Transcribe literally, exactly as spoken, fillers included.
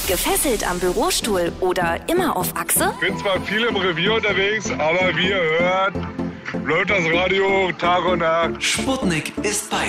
Gefesselt am Bürostuhl oder immer auf Achse? Ich bin zwar viel im Revier unterwegs, aber wie ihr hört, läuft das Radio Tag und Nacht. Sputnik ist bei